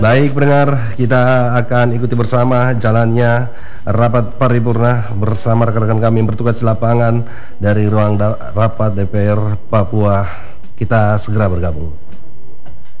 Baik pendengar, kita akan ikuti bersama jalannya rapat paripurna bersama rekan-rekan kami yang bertugas di lapangan dari ruang rapat DPR Papua. Kita segera bergabung.